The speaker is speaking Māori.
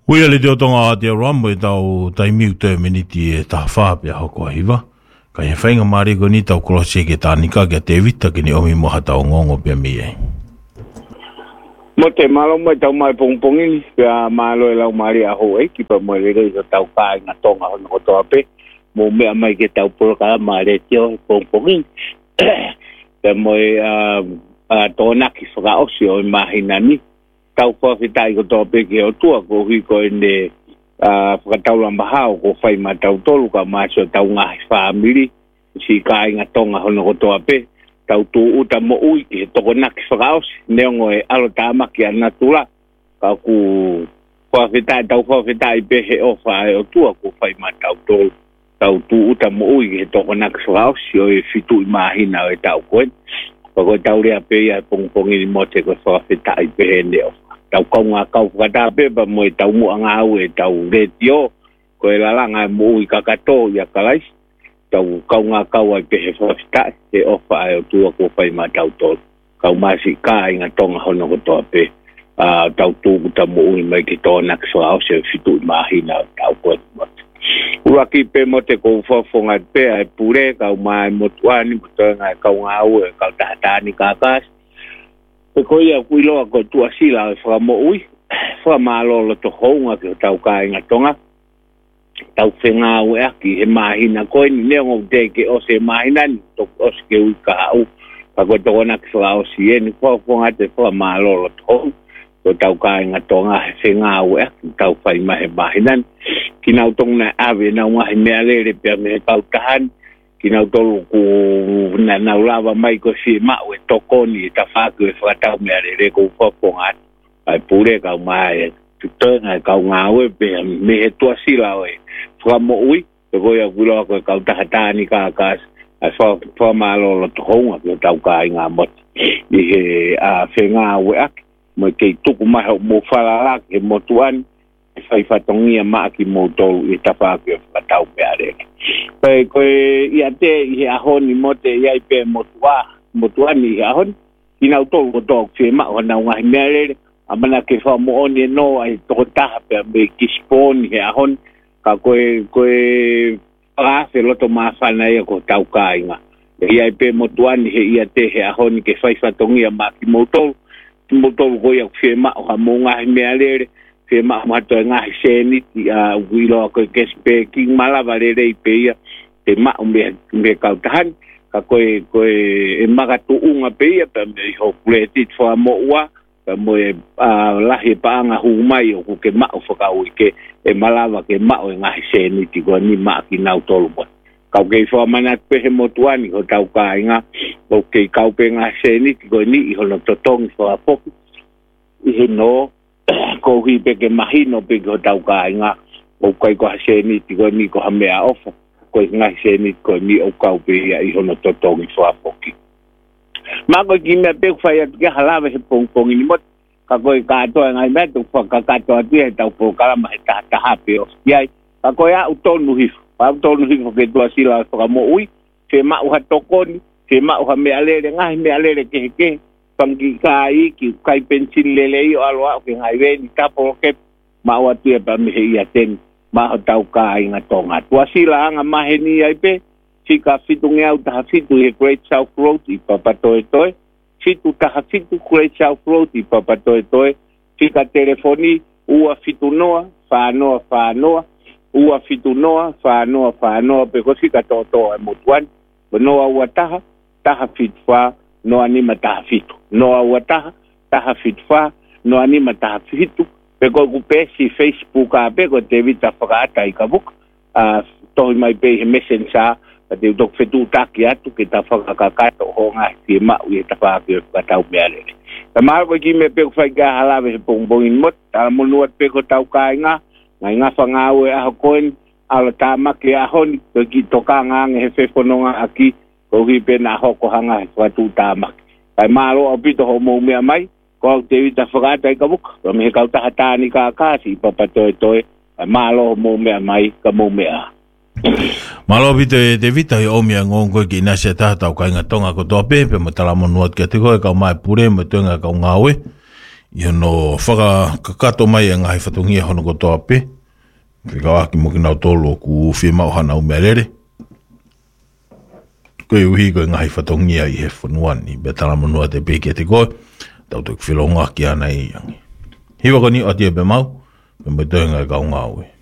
Wia le teo tonga te rambo e tau taimiu te miniti e ta whaape a hoko hiva. Ka he whainga maare ko ni tau krosi ke tānika ke te vita ki ni omi moha tau ngongo pia mi e. Mo te malo mo tau mai pongpongin pia malo e lau maari a ho e ki pa mo le rei tau ka inga tonga hono ko toa pe. Mo mea mai ke tau poroka maare teo pongpongin. Pia mo e tōna ki whakaosi o i mahina ni. Tau whawhitai ko tō peke o tua ko hui ko ene whakataula mahao ko whai ma tau tolu ka māsio tau ngahi whaamiri si ka inga tonga hono ko tō pe tau tū uta mo ui ki he toko naki whakaosi neongo e alo tāmaki ana tula ka ku whawhitai pehe o whae o tua ko whai ma tau tolu tau tū uta mo ui ki he toko naki whakaosi o e fitu i mahina o e tau koen ko tau rea pe ia pongpongi ni mote ko whawhitai pehe neo tau kaunga kau kata pepa mo e tau mua ngā au e tau retio ko e lalanga e mo ui kakato ia kalais tau kaunga kau ai pehe whawhitai e ofa e o tua ko whai ma tau tolu kau masi ka inga tonga hono ko toa pe tau tūku ta mo ui mai ki tōna kiswa au se fitu i mahina tau koe mote uraki pe mote ko ufafonga pe ai pure kau mai motuani mo toenga e kau ngā au e kau tahatani kakas e ko ia kuiloa ko tua sila e whakamo ui, whakamālolo to hounga ki o tau ka inga tonga. Tau whenga ue aki he mahina koe ni neongo teke o se mahina ni to osi ke ui ka au. Ka koe toko na ki whaka osi e ni whakafonga te whakamālolo to hounga. Ko tau ka inga tonga he whenga ue aki tau whaima he mahina ni. Ki nau tong na awe na ungahi mea lere pia me he pau tahani. Kina tolu ku na lava mai ko si ma o tokoni ta fa ko fa me re ko fa ponga ai pure ka mai tu na ka nga we be me he to sila we fa mo ui ko ya gulo ko ka ta ni ka ai fa malo lo to honga ko ta ka nga mo ni he a fenga we ak mo ke tu ku ma mo fa la ke mo tuan fa tongia ma ki mo to e ta fa ko fa ta me are ko ia te i ahoni mote ia pe motuani ahon ina auto ko to fe ma ona nga mere amana ke fa mo oni no ai to ta pe me kispon i ahon ka ko pa se lo to ma fa na ko tau ka inga ia pe motuani ia te he ahoni ke fa tongia ma ki moto ko ia fe ma o mo nga mere fe ma to nga seni wilo ko ke spe king mala valere pe te ma me ka tahan ka ko e maga tu unga pe pe me ho pletit fo mo wa pe mo la he pa nga hu mai o ke ma o ka u ke e malava ke ma o nga seni ti go ni ma ki na tolu ka ke fo mana pe he mo tuani ho tau ka nga o ke ka pe nga seni ti go ni ho no totong fo a po i no ko hi pe ke mahino pe ko tau ka nga o kai ko seni ti go ni ko hame a ofa ko nga seni ko ni o ka pe i hono totongi so apoki ma ko ki me pe fa ya ke halave se pong ni mot ka ko ka to nga me to fa ka to ti ta po kala ma ta hape o ya ka ko ya utonu hi ke to sila so mo ui se ma u ha tokoni se ma u ha me alere ke pangi kai ki kai pensil lele o alwa ke ngai ve ni ta po ke ma wa ti pa me ia ten ma tau ka inga tonga tua sila anga maheni ai pe sika fitunge au ta fitu he Great South Road i papatoe fitu ta fitu Great South Road i papatoe sika telefoni ua fitu noa ua fitu noa fa pe ko sika toto e motuan noa ua taha fitfa noa ni mata fitu noa ua taha fitfa noa ni mata fitu pe ko kupesi Facebook a pe ko te vita whakaata i ka book tohi mai pe he messenger te utok fetu taki atu ke ta whakakakato ho ngā ki e mau i ta whakakio whakatau mea lere ta maa ko ki me pe ko whaika halawe he pongbongin mot ta monuat pe ko tau ka inga ngai ngā whangau e aho koen ala ta maki ahoni ko ki toka ngange he whewhanonga aki ko hi pe na hoko hanga he whatu ta maki kai maa roa pito ho mou mea mai ko te vita whakata i ka buka. Ko me he kau tahatani ka kasi papatoe malo mo mea mai ka mo mea. Malo vita te vita i omia ngongo ki inasia tahata o ka inga tonga ko toa pepe mo tala monuat kia te koe kau mai pure mo tuenga kau ngawe. Ia no whaka kakato mai e ngai whatungia hono ko toa pe. Whika waki mo ki nau tolo ku whi mauhana umerere. Koe uhi koe ngai whatungia I he whanuani. Betala manua te peke te koe. Tau te whilonga ki ana I yangi. Hiwa ko ni o tia pe mau. Me me tōnga e kaunga ue.